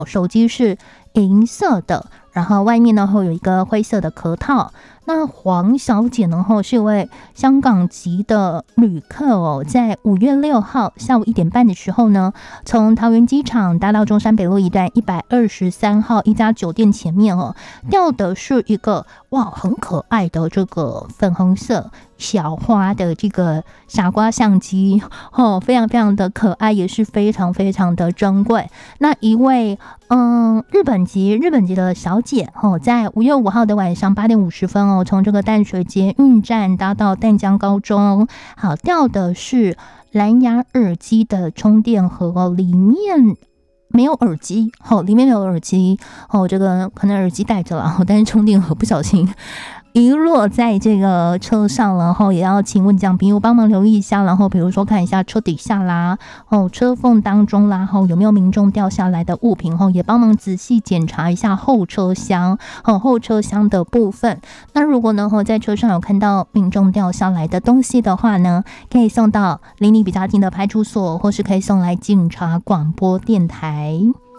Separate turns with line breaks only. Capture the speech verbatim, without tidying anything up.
手机是银色的，然后外面呢会有一个灰色的壳套。那黄小姐呢是一位香港籍的旅客哦，在五月六号下午一点半的时候呢，从桃园机场搭到中山北路一段一百二十三号一家酒店前面哦，钓的是一个哇很可爱的这个粉红色小花的这个傻瓜相机哦，非常非常的可爱，也是非常非常的珍贵。那一位嗯日本籍日本籍的小姐哦，在五月五号的晚上八点五十分哦，从这个淡水捷运站搭到淡江高中，好钓的是蓝牙耳机的充电盒哦，里面没有耳机，哦，里面没有耳机，哦，这个可能耳机带着了，但是充电盒不小心遗落在这个车上，然后也要请问讲朋友帮忙留意一下，然后比如说看一下车底下啦，哦，车缝当中啦，哦，有没有民众掉下来的物品，哦，也帮忙仔细检查一下后车厢，哦，后车厢的部分。那如果呢，哦，在车上有看到民众掉下来的东西的话呢，可以送到离你比较近的派出所，或是可以送来警察广播电台。